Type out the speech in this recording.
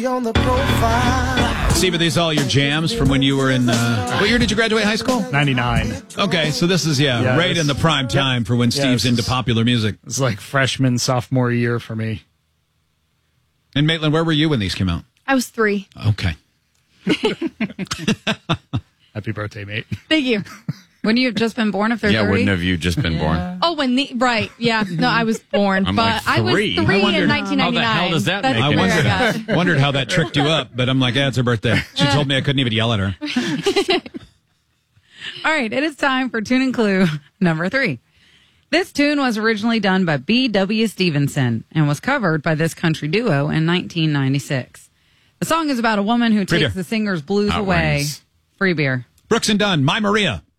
be on the profile. Steve, are these all your jams from when you were in... what year did you graduate high school? 99. Okay, so this is, right in the prime time for when Steve's into popular music. It's like freshman, sophomore year for me. And Maitland, where were you when these came out? I was 3. Okay. Happy birthday, mate. Thank you. Wouldn't you have just been born if they're 30? Wouldn't have you just been born? Oh, right. Yeah. No, I was born. I'm but like, I was 3? 3 I wondered, in 1999. how the hell does that That's make where any I sense? got. Wondered how that tricked you up, but I'm like, it's her birthday. She told me I couldn't even yell at her. All right, it is time for Tune and Clue number 3. This tune was originally done by B.W. Stevenson and was covered by this country duo in 1996. The song is about a woman who takes the singer's blues away. Free beer. Brooks and Dunn, My Maria.